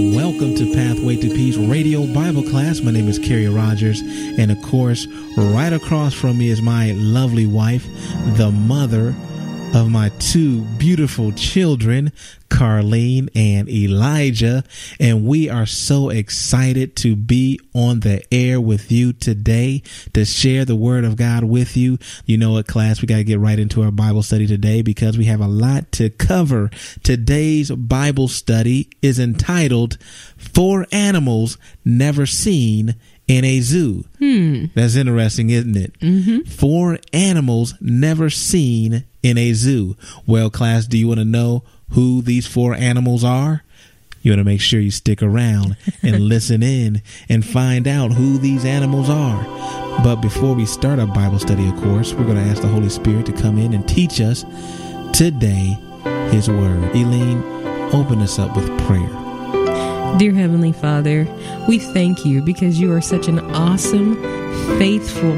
Welcome to Pathway to Peace Radio Bible Class. My name is Kerry Rogers, and of course, right across from me is my lovely wife, the mother of my two beautiful children, Carlene and Elijah, and we are so excited to be on the air with you today to share the Word of God with you. You know what, class, we got to get right into our Bible study today because we have a lot to cover. Today's Bible study is entitled 4 Animals Never Seen in a Zoo. That's interesting, isn't it? Mm-hmm. 4 animals never seen in a zoo. Well, class, do you want to know who these 4 animals are? You want to make sure you stick around and listen in and find out who these animals are. But before we start our Bible study, of course, we're going to ask the Holy Spirit to come in and teach us today His Word. Eileen, open us up with prayer. Dear Heavenly Father, we thank you because you are such an awesome, faithful,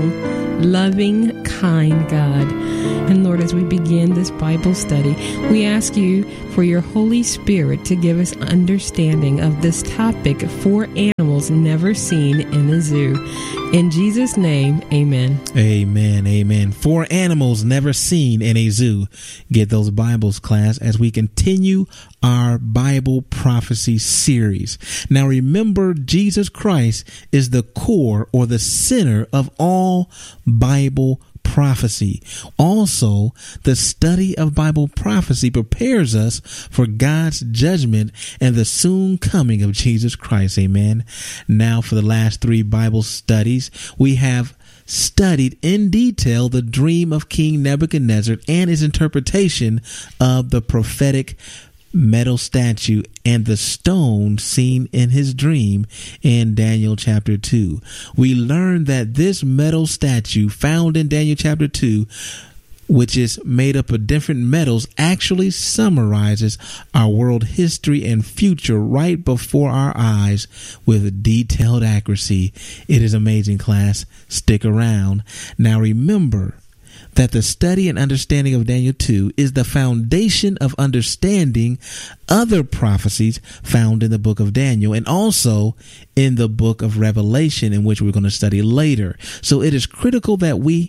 loving, kind God. And Lord, as we begin this Bible study, we ask you for your Holy Spirit to give us understanding of this topic, 4 animals never seen in a zoo. In Jesus' name, amen. Amen, amen. 4 animals never seen in a zoo. Get those Bibles, class, as we continue our Bible prophecy series. Now remember, Jesus Christ is the core or the center of all Bible prophecy. Also, the study of Bible prophecy prepares us for God's judgment and the soon coming of Jesus Christ. Amen. Now, for the last 3 Bible studies, we have studied in detail the dream of King Nebuchadnezzar and his interpretation of the prophetic metal statue and the stone seen in his dream in Daniel chapter 2. We learned that this metal statue found in Daniel chapter 2, which is made up of different metals, actually summarizes our world history and future right before our eyes with detailed accuracy. It is amazing, class. Stick around. Now remember that the study and understanding of Daniel 2 is the foundation of understanding other prophecies found in the book of Daniel and also in the book of Revelation, in which we're going to study later. So it is critical that we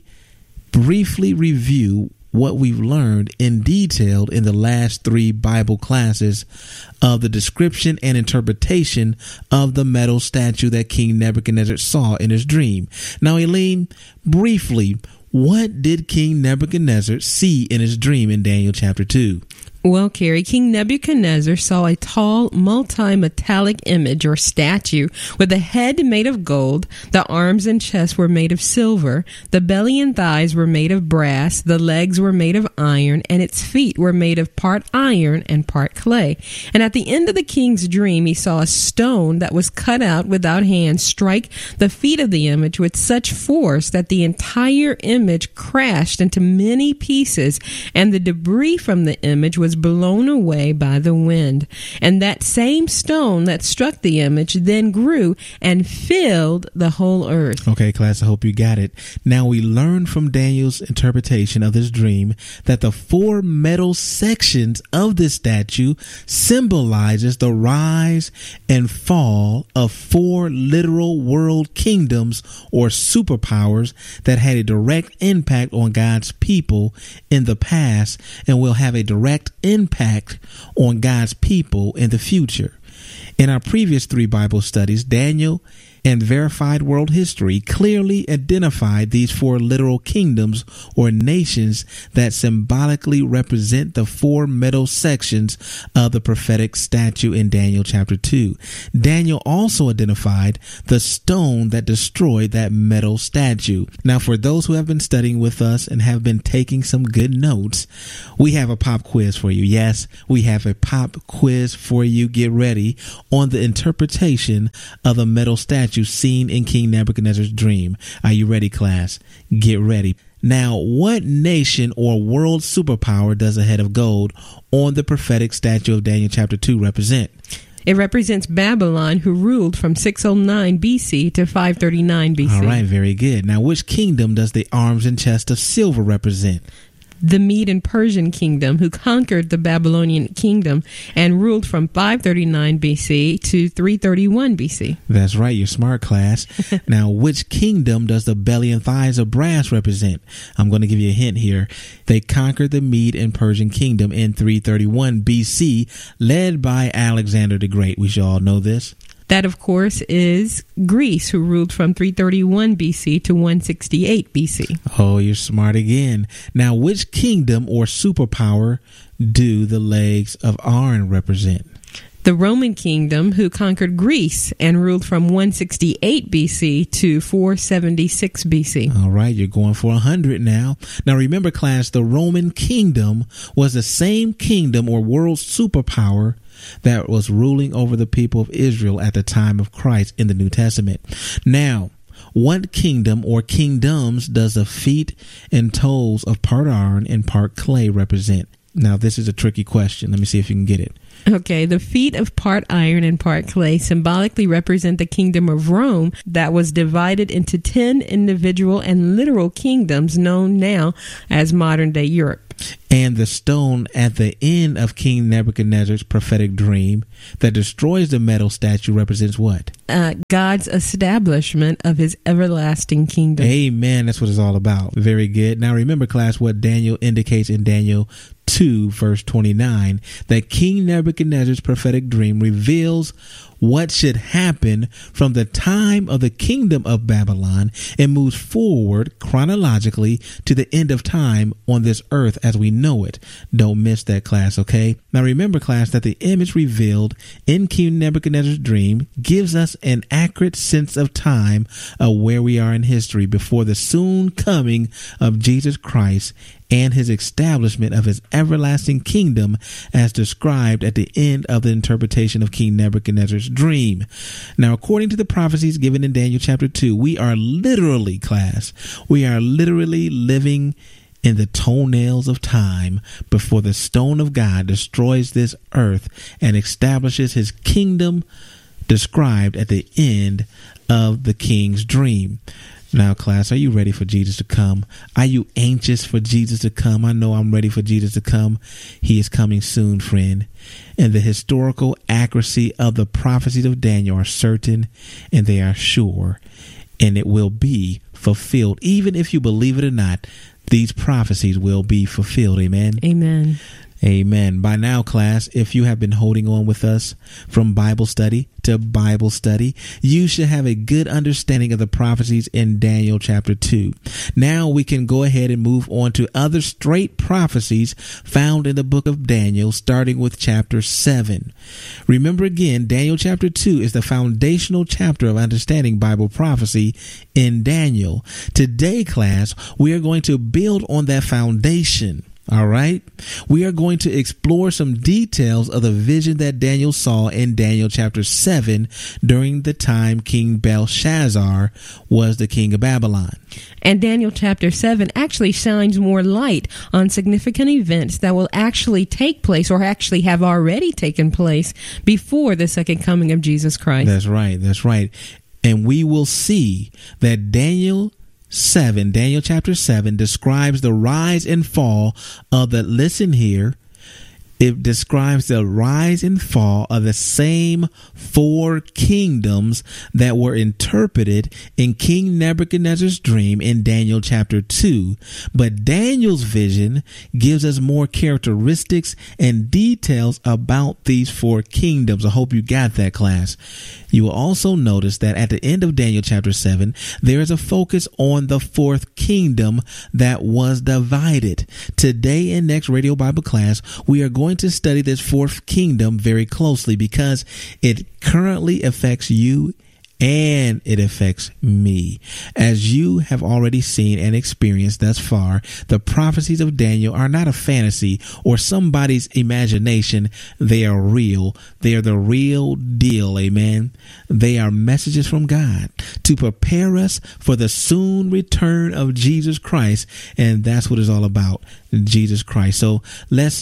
briefly review what we've learned in detail in the last 3 Bible classes of the description and interpretation of the metal statue that King Nebuchadnezzar saw in his dream. Now, Eileen, briefly, what did King Nebuchadnezzar see in his dream in Daniel chapter 2? Well, Carrie, King Nebuchadnezzar saw a tall, multi-metallic image or statue with a head made of gold. The arms and chest were made of silver. The belly and thighs were made of brass. The legs were made of iron, and its feet were made of part iron and part clay. And at the end of the king's dream, he saw a stone that was cut out without hands strike the feet of the image with such force that the entire image crashed into many pieces, and the debris from the image was blown away by the wind. And that same stone that struck the image then grew and filled the whole earth. Okay, class, I hope you got it. Now we learn from Daniel's interpretation of this dream that the 4 metal sections of this statue symbolizes the rise and fall of 4 literal world kingdoms or superpowers that had a direct impact on God's people in the past and will have a direct impact on God's people in the future. In our previous 3 Bible studies, Daniel and Verified World History clearly identified these 4 literal kingdoms or nations that symbolically represent the 4 metal sections of the prophetic statue in Daniel chapter 2. Daniel also identified the stone that destroyed that metal statue. Now, for those who have been studying with us and have been taking some good notes, we have a pop quiz for you. Yes, we have a pop quiz for you. Get ready on the interpretation of the metal statue seen in King Nebuchadnezzar's dream. Are you ready, class? Get ready. Now, what nation or world superpower does a head of gold on the prophetic statue of Daniel chapter 2 represent? It represents Babylon, who ruled from 609 BC to 539 BC. All right, very good. Now, which kingdom does the arms and chest of silver represent? the Mede and Persian kingdom, who conquered the Babylonian kingdom and ruled from 539 BC to 331 BC. That's right, you're smart, class. Now, which kingdom does the belly and thighs of brass represent? I'm going to give you a hint here. They conquered the Mede and Persian kingdom in 331 BC, led by Alexander the Great. We should all know this. That, of course, is Greece, who ruled from 331 BC to 168 BC. Oh, you're smart again. Now, which kingdom or superpower do the legs of Aaron represent? The Roman kingdom, who conquered Greece and ruled from 168 BC to 476 BC. All right, you're going for 100 now. Now, remember, class, the Roman kingdom was the same kingdom or world superpower that was ruling over the people of Israel at the time of Christ in the New Testament. Now, what kingdom or kingdoms does the feet and toes of part iron and part clay represent? Now, this is a tricky question. Let me see if you can get it. Okay, the feet of part iron and part clay symbolically represent the kingdom of Rome that was divided into 10 individual and literal kingdoms known now as modern-day Europe. And the stone at the end of King Nebuchadnezzar's prophetic dream that destroys the metal statue represents what? God's establishment of his everlasting kingdom. Amen. That's what it's all about. Very good. Now remember, class, what Daniel indicates in Daniel 2, verse 29, that King Nebuchadnezzar's prophetic dream reveals what should happen from the time of the kingdom of Babylon and moves forward chronologically to the end of time on this earth as we know it. Don't miss that, class, okay? Now remember, class, that the image revealed in King Nebuchadnezzar's dream gives us an accurate sense of time of where we are in history before the soon coming of Jesus Christ and his establishment of his everlasting kingdom as described at the end of the interpretation of King Nebuchadnezzar's dream. Now, according to the prophecies given in Daniel chapter 2, we are literally, class, we are literally living in the toenails of time before the stone of God destroys this earth and establishes his kingdom described at the end of the king's dream. Now, class, are you ready for Jesus to come? Are you anxious for Jesus to come? I know I'm ready for Jesus to come. He is coming soon, friend. And the historical accuracy of the prophecies of Daniel are certain and they are sure, and it will be fulfilled. Even if you believe it or not, these prophecies will be fulfilled. Amen. Amen. Amen. By now, class, if you have been holding on with us from Bible study to Bible study, you should have a good understanding of the prophecies in Daniel chapter 2. Now we can go ahead and move on to other straight prophecies found in the book of Daniel, starting with chapter 7. Remember again, Daniel chapter 2 is the foundational chapter of understanding Bible prophecy in Daniel. Today, class, we are going to build on that foundation. All right. We are going to explore some details of the vision that Daniel saw in Daniel chapter 7 during the time King Belshazzar was the king of Babylon. And Daniel chapter 7 actually shines more light on significant events that will actually take place or actually have already taken place before the second coming of Jesus Christ. That's right. That's right. And we will see that Daniel chapter 7 describes the rise and fall of listen here, it describes the rise and fall of the same four kingdoms that were interpreted in King Nebuchadnezzar's dream in Daniel chapter 2. But Daniel's vision gives us more characteristics and details about these four kingdoms. I hope you got that, class. You will also notice that at the end of Daniel chapter 7, there is a focus on the fourth kingdom that was divided. Today in Next Radio Bible class, we are going to study this fourth kingdom very closely because it currently affects you and it affects me. As you have already seen and experienced thus far, the prophecies of Daniel are not a fantasy or somebody's imagination. They are real. They are the real deal. Amen. They are messages from God to prepare us for the soon return of Jesus Christ. And that's what it's all about, Jesus Christ. So let's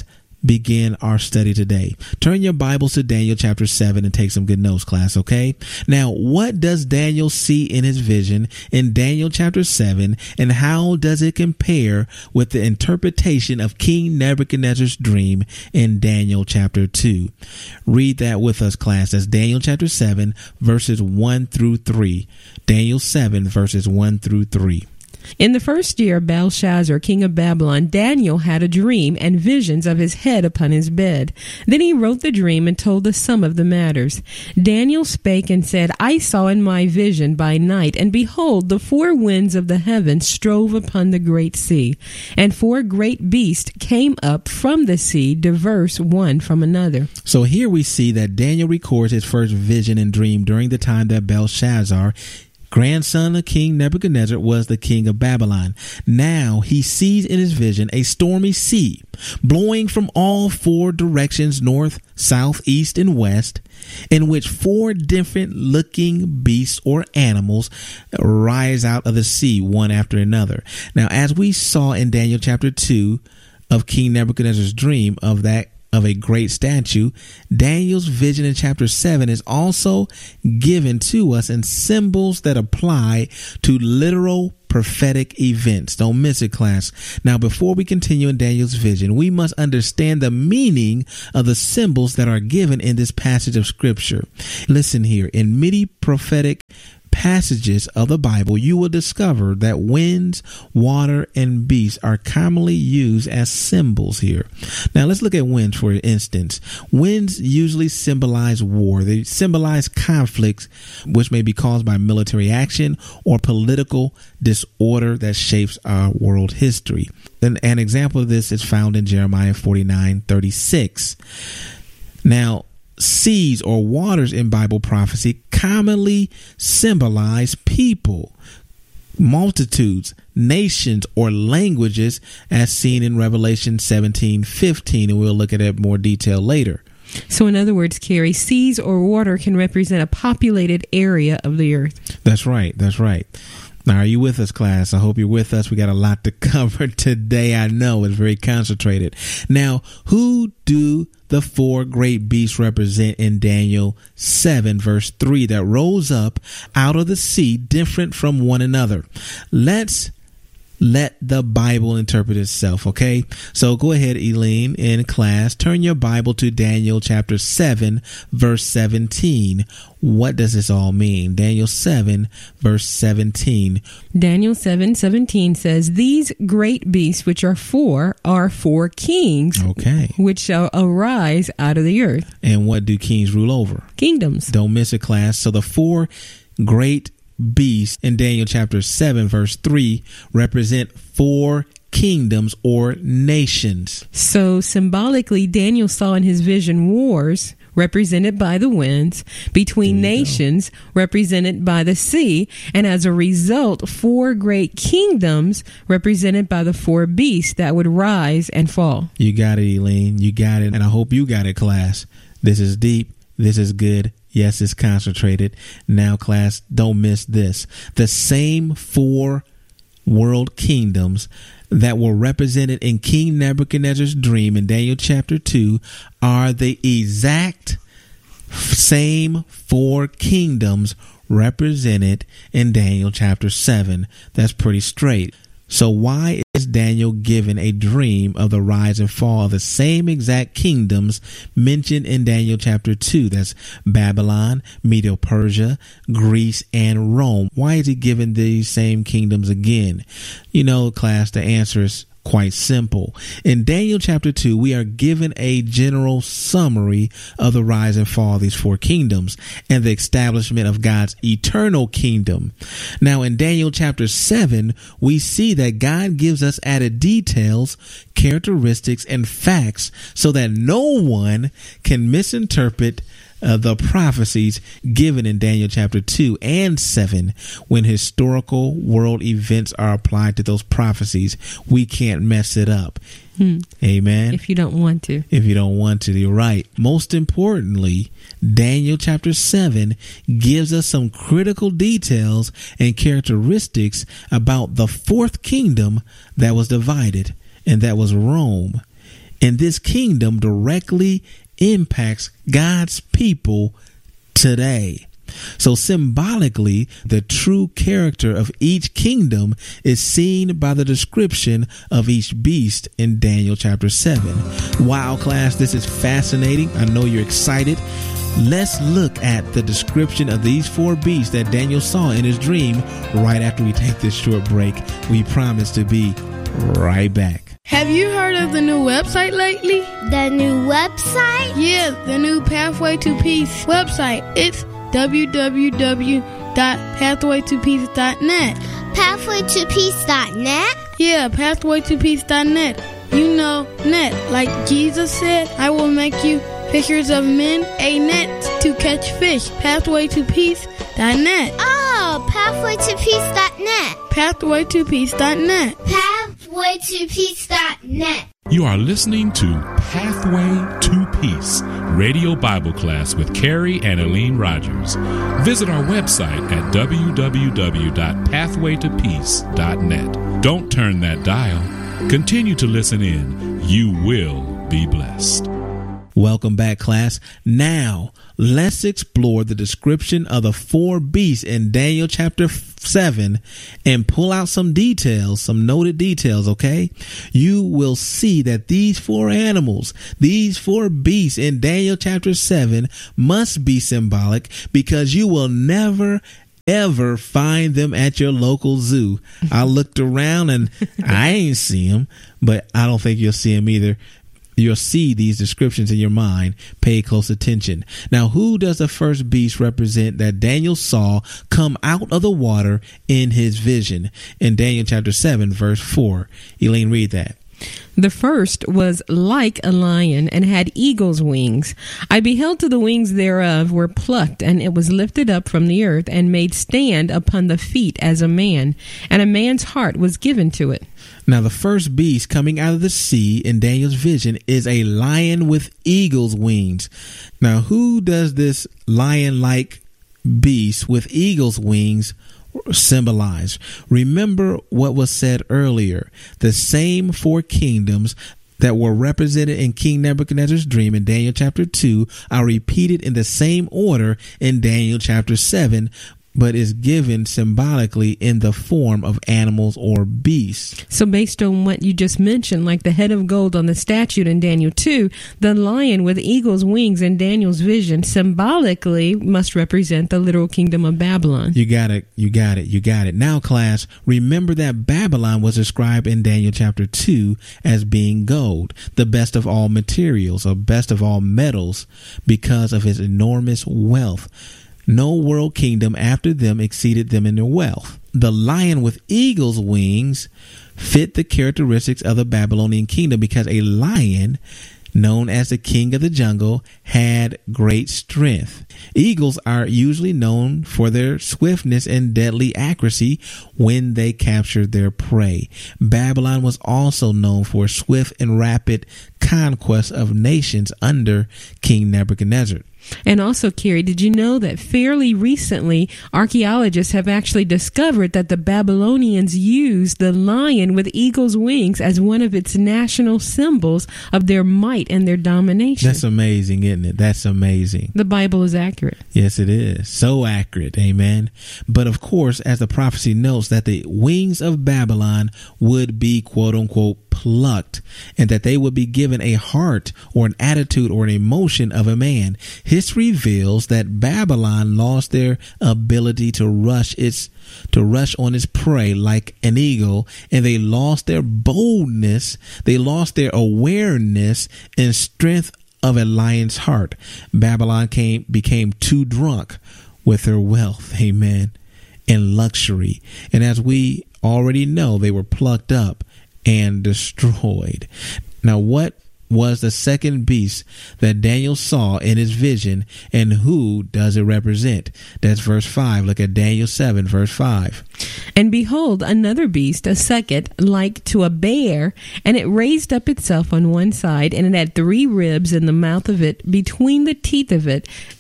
begin our study today. Turn your Bibles to Daniel chapter 7 and take some good notes, class, okay? Now, what does Daniel see in his vision in Daniel chapter 7, and how does it compare with the interpretation of King Nebuchadnezzar's dream in Daniel chapter 2? Read that with us, class. That's Daniel chapter 7, verses 1 through 3. Daniel 7, verses 1 through 3. In the first year of Belshazzar, king of Babylon, Daniel had a dream and visions of his head upon his bed. Then he wrote the dream and told the sum of the matters. Daniel spake and said, I saw in my vision by night, and behold, the four winds of the heavens strove upon the great sea, and four great beasts came up from the sea, diverse one from another. So here we see that Daniel records his first vision and dream during the time that Belshazzar, grandson of King Nebuchadnezzar, was the king of Babylon. Now he sees in his vision a stormy sea blowing from all four directions, north, south, east, and west, in which four different looking beasts or animals rise out of the sea, one after another. Now, as we saw in Daniel chapter 2 of King Nebuchadnezzar's dream of a great statue, Daniel's vision in chapter 7 is also given to us in symbols that apply to literal prophetic events. Don't miss it, class. Now, before we continue in Daniel's vision, we must understand the meaning of the symbols that are given in this passage of scripture. Listen here. In many prophetic passages of the Bible, you will discover that winds, water, and beasts are commonly used as symbols here. Now, let's look at winds, for instance. Winds usually symbolize war. They symbolize conflicts, which may be caused by military action or political disorder that shapes our world history. An example of this is found in Jeremiah 49:36. Now, seas or waters in Bible prophecy commonly symbolize people, multitudes, nations, or languages, as seen in Revelation 17:15, and we'll look at it in more detail later. So in other words, Carrie, seas or water can represent a populated area of the earth. That's right. That's right. Now, are you with us, class? I hope you're with us. We got a lot to cover today. I know it's very concentrated. Now, who do the four great beasts represent in Daniel 7, verse 3, that rose up out of the sea, different from one another? Let's let the Bible interpret itself, okay? So go ahead, Eileen, in class. Turn your Bible to Daniel chapter 7, verse 17. What does this all mean? Daniel 7, verse 17. Daniel 7:17 says, These great beasts which are four kings, okay, which shall arise out of the earth. And what do kings rule over? Kingdoms. Don't miss it, class. So the four great beasts in Daniel chapter 7, verse 3 represent four kingdoms or nations. So symbolically, Daniel saw in his vision wars represented by the winds, between nations represented by the sea, and as a result, four great kingdoms represented by the four beasts that would rise and fall. You got it, Eileen. You got it. And I hope you got it, class. This is deep. This is good. Yes, it's concentrated. Now, class, don't miss this. The same four world kingdoms that were represented in King Nebuchadnezzar's dream in Daniel chapter 2 are the exact same four kingdoms represented in Daniel chapter 7. That's pretty straight. So why is Daniel given a dream of the rise and fall of the same exact kingdoms mentioned in Daniel chapter 2? That's Babylon, Medo-Persia, Greece, and Rome. Why is he given these same kingdoms again? You know, class, the answer is quite simple. In Daniel chapter 2, we are given a general summary of the rise and fall of these four kingdoms and the establishment of God's eternal kingdom. Now, in Daniel chapter 7, we see that God gives us added details, characteristics, and facts so that no one can misinterpret the prophecies given in Daniel chapter 2 and 7. When historical world events are applied to those prophecies, we can't mess it up. Amen. If you don't want to. If you don't want to, you're right. Most importantly, Daniel chapter 7 gives us some critical details and characteristics about the fourth kingdom that was divided, and that was Rome. And this kingdom directly impacts God's people today. So symbolically, the true character of each kingdom is seen by the description of each beast in Daniel chapter 7. Wow, class, this is fascinating. I know you're excited. Let's look at the description of these 4 beasts that Daniel saw in his dream right after we take this short break. We promise to be right back. Have you heard of the new website lately? The new website? Yeah, the new Pathway to Peace website. It's www.pathwaytopeace.net. Pathwaytopeace.net? Yeah, pathwaytopeace.net. You know, net. Like Jesus said, I will make you fishers of men, a net to catch fish. Pathwaytopeace.net. Oh, pathwaytopeace.net. Pathwaytopeace.net. Pathwaytopeace.net. You are listening to Pathway to Peace, radio Bible class with Carrie and Elaine Rogers. Visit our website at www.pathwaytopeace.net. Don't turn that dial. Continue to listen in. You will be blessed. Welcome back, class. Now, let's explore the description of the 4 beasts in Daniel chapter 7 and pull out some details, some noted details, okay? You will see that these 4 animals, these 4 beasts in Daniel chapter 7 must be symbolic because you will never ever find them at your local zoo. I looked around and I ain't see them, but I don't think you'll see them either. You'll see these descriptions in your mind. Pay close attention. Now, who does the first beast represent that Daniel saw come out of the water in his vision? In Daniel chapter 7, verse 4. Elaine, read that. The first was like a lion and had eagle's wings. I beheld till the wings thereof were plucked, and it was lifted up from the earth and made stand upon the feet as a man, and a man's heart was given to it. Now, the first beast coming out of the sea in Daniel's vision is a lion with eagle's wings. Now, who does this lion-like beast with eagle's wings symbolize? Remember what was said earlier. The same 4 kingdoms that were represented in King Nebuchadnezzar's dream in Daniel chapter 2 are repeated in the same order in Daniel chapter 7, but is given symbolically in the form of animals or beasts. So based on what you just mentioned, like the head of gold on the statue in Daniel 2, the lion with eagle's wings in Daniel's vision symbolically must represent the literal kingdom of Babylon. You got it. Now, class, remember that Babylon was described in Daniel chapter 2 as being gold, the best of all materials, or best of all metals, because of its enormous wealth. No world kingdom after them exceeded them in their wealth. The lion with eagle's wings fit the characteristics of the Babylonian kingdom because a lion, known as the king of the jungle, had great strength. Eagles are usually known for their swiftness and deadly accuracy when they capture their prey. Babylon was also known for swift and rapid conquest of nations under King Nebuchadnezzar. And also, Carrie, did you know that fairly recently archaeologists have actually discovered that the Babylonians used the lion with eagle's wings as one of its national symbols of their might and their domination? That's amazing, isn't it? That's amazing. The Bible is accurate. Yes, it is. So accurate. Amen. But of course, as the prophecy notes, that the wings of Babylon would be, quote unquote, plucked, and that they would be given a heart or an attitude or an emotion of a man. History reveals that Babylon lost their ability to rush on its prey like an eagle, and they lost their boldness, they lost their awareness and strength of a lion's heart. Babylon became too drunk with their wealth, amen, and luxury. And as we already know, they were plucked up and destroyed. Now, what was the second beast that Daniel saw in his vision, and who does it represent? That's verse 5. Look at Daniel 7, verse 5. And behold, another beast, a second, like to a bear, and it raised up itself on one side, and it had 3 ribs in the mouth of it, between the teeth of it,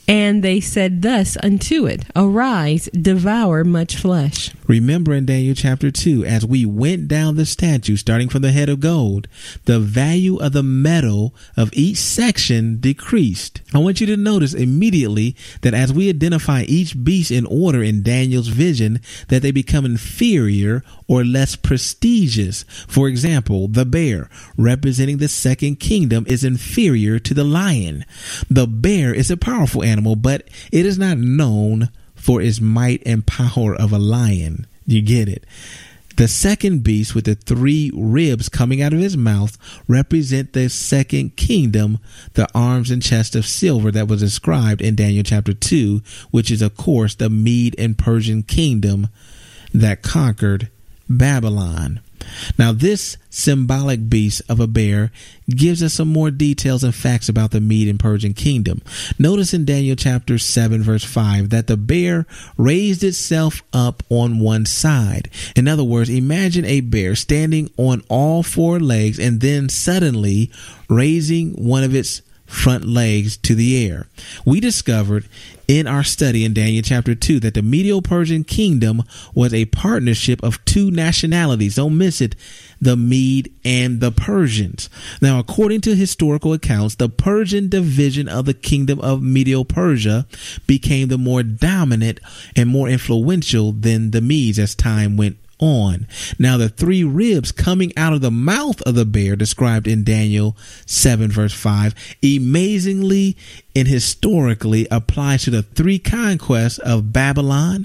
And they said thus unto it, Arise, devour much flesh. Remember in Daniel chapter 2, as we went down the statue, starting from the head of gold, the value of the metal of each section decreased. I want you to notice immediately that as we identify each beast in order in Daniel's vision, that they become inferior or less prestigious. For example, the bear, representing the second kingdom, is inferior to the lion. The bear is a powerful animal, but it is not known for its might and power of a lion. You get it? The second beast with the 3 ribs coming out of his mouth represent the second kingdom, the arms and chest of silver that was described in Daniel chapter 2, which is, of course, the Mede and Persian kingdom that conquered Babylon. Now, this symbolic beast of a bear gives us some more details and facts about the Mede and Persian kingdom. Notice in Daniel chapter 7, verse 5, that the bear raised itself up on one side. In other words, imagine a bear standing on all 4 legs and then suddenly raising one of its front legs to the air. We discovered in our study in Daniel chapter 2 that the Medo-Persian kingdom was a partnership of 2 nationalities. Don't miss it. The Mede and the Persians. Now, according to historical accounts, the Persian division of the kingdom of Medo-Persia became the more dominant and more influential than the Medes as time went on. Now, the 3 ribs coming out of the mouth of the bear described in Daniel 7 verse 5 amazingly and historically applies to the 3 conquests of Babylon,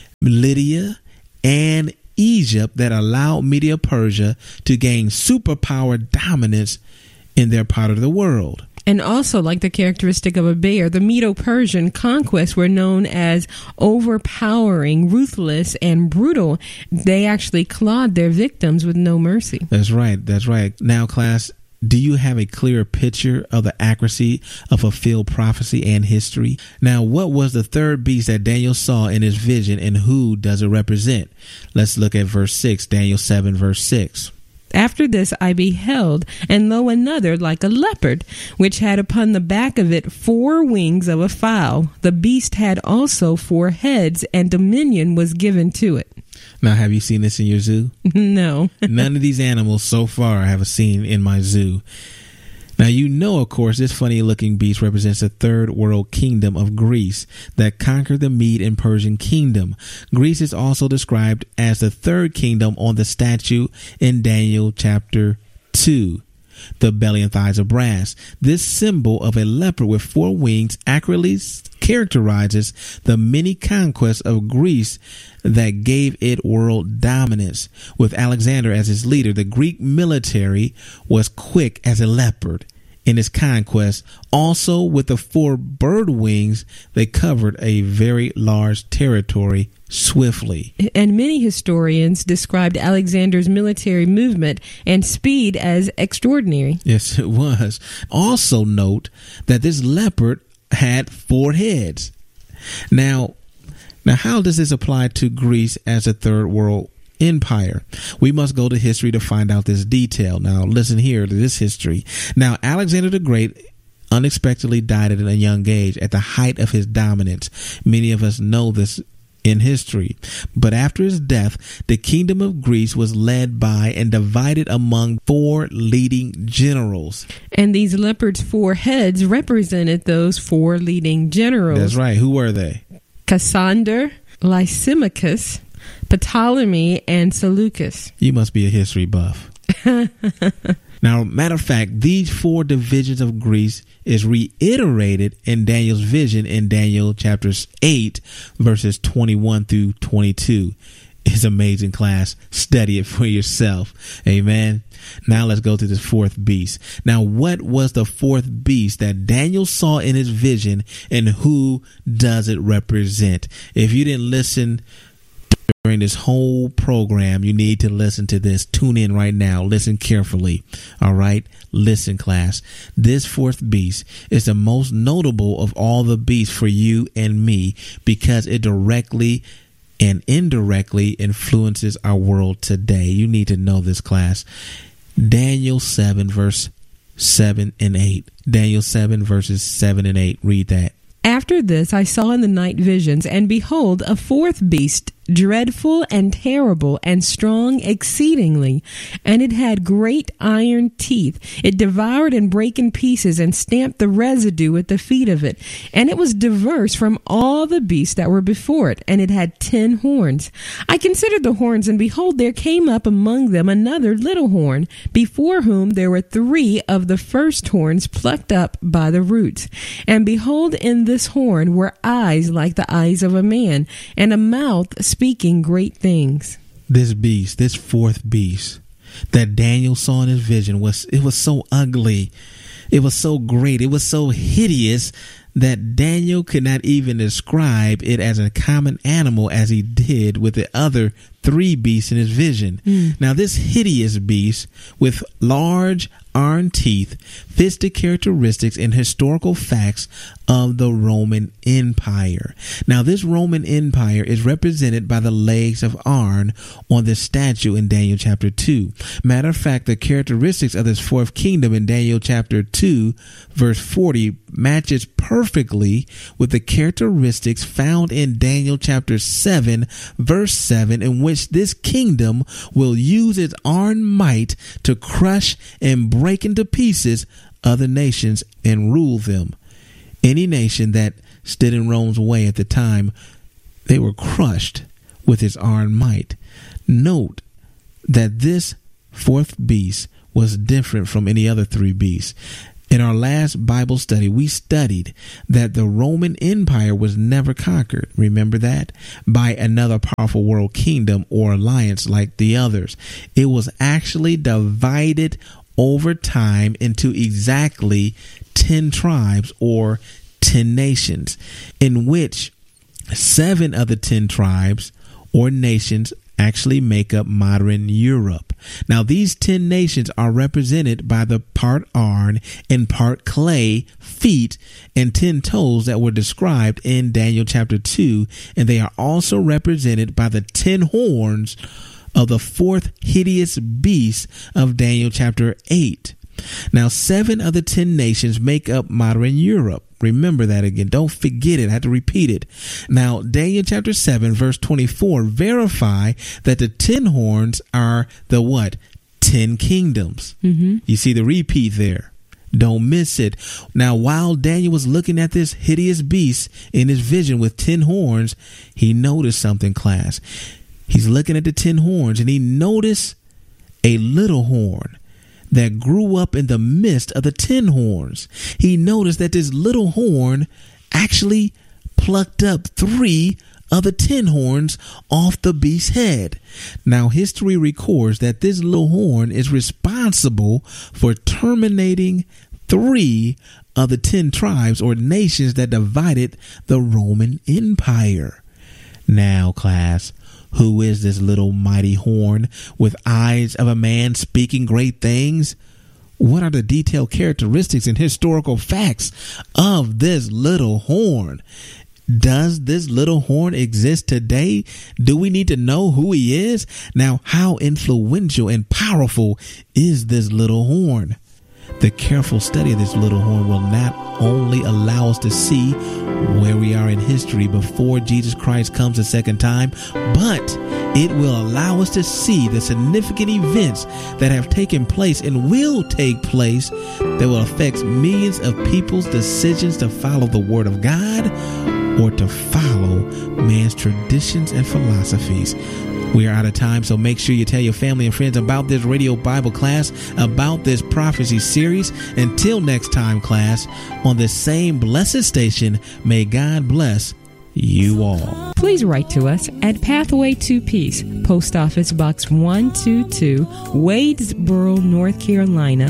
Lydia, and Egypt that allowed Medo-Persia to gain superpower dominance in their part of the world. And also, like the characteristic of a bear, the Medo-Persian conquests were known as overpowering, ruthless, and brutal. They actually clawed their victims with no mercy. That's right. That's right. Now, class, do you have a clear picture of the accuracy of fulfilled prophecy and history? Now, what was the third beast that Daniel saw in his vision, and who does it represent? Let's look at verse 6, Daniel 7, verse 6. After this I beheld, and lo, another like a leopard, which had upon the back of it 4 wings of a fowl. The beast had also 4 heads, and dominion was given to it. Now, have you seen this in your zoo? No. None of these animals so far I have seen in my zoo. Now, you know, of course, this funny-looking beast represents the third world kingdom of Greece that conquered the Mede and Persian kingdom. Greece is also described as the third kingdom on the statue in Daniel chapter 2. The belly and thighs of brass. This symbol of a leopard with 4 wings accurately characterizes the many conquests of Greece that gave it world dominance. With Alexander as its leader, the Greek military was quick as a leopard in its conquest. Also, with the 4 bird wings, they covered a very large territory swiftly. And many historians described Alexander's military movement and speed as extraordinary. Yes, it was. Also note that this leopard had 4 heads. Now, how does this apply to Greece as a third world empire? We must go to history to find out this detail. Now, listen here to this history. Now, Alexander the Great unexpectedly died at a young age at the height of his dominance. Many of us know this in history. But after his death, the kingdom of Greece was led by and divided among 4 leading generals. And these leopards' 4 heads represented those 4 leading generals. That's right. Who were they? Cassander, Lysimachus, Ptolemy, and Seleucus. You must be a history buff. Now, matter of fact, these 4 divisions of Greece is reiterated in Daniel's vision in Daniel chapters 8, verses 21 through 22. It's amazing, class. Study it for yourself. Amen. Now let's go to this 4th beast. Now, what was the 4th beast that Daniel saw in his vision, and who does it represent? If you didn't listen during this whole program, you need to listen to this. Tune in right now. Listen carefully. All right. Listen, class. This 4th beast is the most notable of all the beasts for you and me because it directly and indirectly influences our world today. You need to know this, class. Daniel 7 verse 7 and 8. Daniel 7 verses 7 and 8. Read that. After this I saw in the night visions, and behold, a fourth beast, dreadful and terrible and strong exceedingly, and it had great iron teeth. It devoured and brake in pieces and stamped the residue at the feet of it. And it was diverse from all the beasts that were before it, and it had 10 horns. I considered the horns, and behold, there came up among them another little horn, before whom there were 3 of the first horns plucked up by the roots. And behold, in this horn were eyes like the eyes of a man, and a mouth speaking great things. This beast, this fourth beast that Daniel saw in his vision, was so ugly. It was so great. It was so hideous that Daniel could not even describe it as a common animal as he did with the other 3 beasts in his vision. Now, this hideous beast with large iron teeth fits the characteristics and historical facts of the Roman Empire. Now, this Roman Empire is represented by the legs of iron on this statue in Daniel chapter 2. Matter of fact, the characteristics of this fourth kingdom in Daniel chapter 2, verse 40, matches perfectly with the characteristics found in Daniel chapter 7, verse 7, in which this kingdom will use its iron might to crush and break into pieces other nations and rule them. Any nation that stood in Rome's way at the time, they were crushed with its iron might. Note that this fourth beast was different from any other 3 beasts. In our last Bible study, we studied that the Roman Empire was never conquered, remember that, by another powerful world kingdom or alliance like the others. It was actually divided over time into exactly 10 tribes or 10 nations, in which 7 of the 10 tribes or nations actually make up modern Europe. Now, these 10 nations are represented by the part iron and part clay feet and 10 toes that were described in Daniel chapter 2, and they are also represented by the 10 horns of the fourth hideous beast of Daniel chapter 8. Now, 7 of the 10 nations make up modern Europe. Remember that again. Don't forget it. I have to repeat it. Now, Daniel chapter 7, verse 24, verify that the 10 horns are the what? 10 kingdoms. You see the repeat there. Don't miss it. Now, while Daniel was looking at this hideous beast in his vision with 10 horns, he noticed something, class. He's looking at the 10 horns, and he noticed a little horn that grew up in the midst of the 10 horns. He noticed that this little horn actually plucked up 3 of the 10 horns off the beast's head. Now, history records that this little horn is responsible for terminating 3 of the 10 tribes or nations that divided the Roman Empire. Now, class, who is this little mighty horn with eyes of a man speaking great things? What are the detailed characteristics and historical facts of this little horn? Does this little horn exist today? Do we need to know who he is? Now, how influential and powerful is this little horn? The careful study of this little horn will not only allow us to see where we are in history before Jesus Christ comes a second time, but it will allow us to see the significant events that have taken place and will take place that will affect millions of people's decisions to follow the Word of God or to follow man's traditions and philosophies. We are out of time, so make sure you tell your family and friends about this radio Bible class, about this prophecy series. Until next time, class, on this same blessed station, may God bless you all. Please write to us at Pathway to Peace, Post Office Box 122, Wadesboro, North Carolina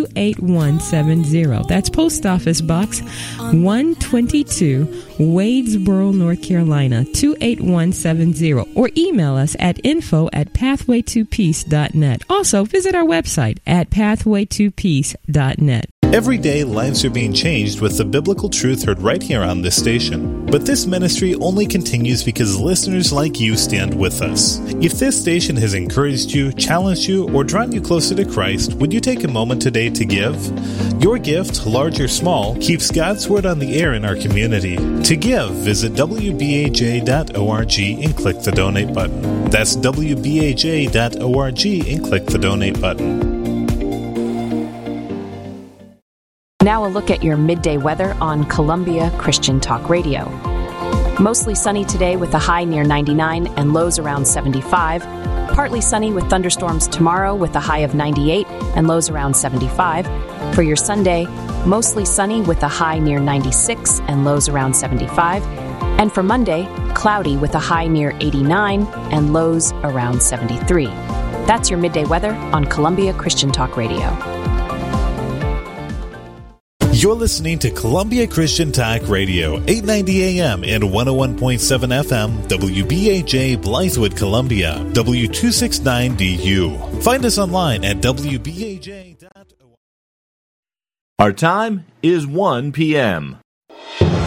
28170. That's Post Office Box 122, Wadesboro, North Carolina 28170. Or email us at info@pathwaytopeace.net. Also, visit our website at pathwaytopeace.net. Every day, lives are being changed with the biblical truth heard right here on this station. But this ministry only continues because listeners like you stand with us. If this station has encouraged you, challenged you, or drawn you closer to Christ, would you take a moment today to give? Your gift, large or small, keeps God's Word on the air in our community. To give, visit wbaj.org and click the donate button. That's wbaj.org and click the donate button. Now a look at your midday weather on Columbia Christian Talk Radio. Mostly sunny today with a high near 99 and lows around 75. Partly sunny with thunderstorms tomorrow with a high of 98 and lows around 75. For your Sunday, mostly sunny with a high near 96 and lows around 75. And for Monday, cloudy with a high near 89 and lows around 73. That's your midday weather on Columbia Christian Talk Radio. You're listening to Columbia Christian Talk Radio, 890 AM and 101.7 FM, WBAJ Blythewood, Columbia, W269DU. Find us online at WBAJ.org. Our time is 1 p.m.